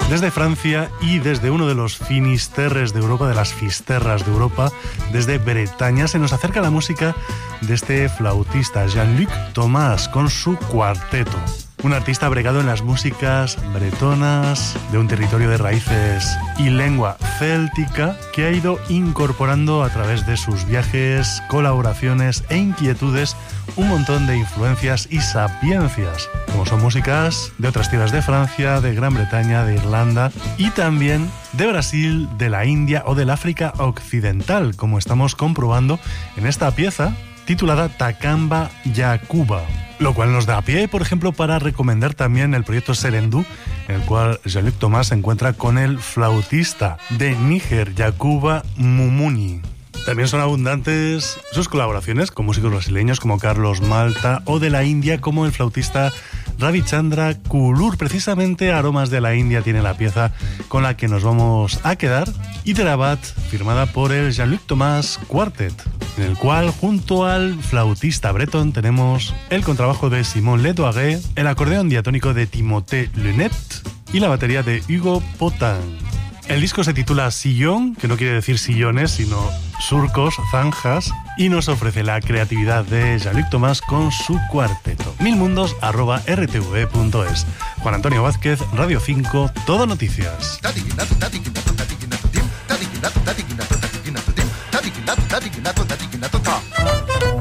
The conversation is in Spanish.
Desde Francia y desde uno de los finisterres de Europa, de las fisterras de Europa, desde Bretaña, se nos acerca la música de este flautista Jean-Luc Thomas con su cuarteto. Un artista bregado en las músicas bretonas, de un territorio de raíces y lengua céltica, que ha ido incorporando a través de sus viajes, colaboraciones e inquietudes un montón de influencias y sapiencias, como son músicas de otras tierras de Francia, de Gran Bretaña, de Irlanda y también de Brasil, de la India o del África Occidental, como estamos comprobando en esta pieza titulada Takamba Yakuba. Lo cual nos da pie, por ejemplo, para recomendar también el proyecto Serendú, en el cual Jean-Luc Thomas se encuentra con el flautista de Níger, Yakuba Mumuni. También son abundantes sus colaboraciones con músicos brasileños como Carlos Malta o de la India como el flautista Ravichandra Kulur. Precisamente Aromas de la India tiene la pieza con la que nos vamos a quedar, Hyderabad, firmada por el Jean-Luc Thomas Quartet, en el cual junto al flautista bretón tenemos el contrabajo de Simon Ledoiré, el acordeón diatónico de Timothée Lunet y la batería de Hugo Potin. El disco se titula Sillón, que no quiere decir sillones, sino surcos, zanjas, y nos ofrece la creatividad de Jean-Luc Thomas con su cuarteto. milmundos@rtv.es. Juan Antonio Vázquez, Radio 5, Todo Noticias.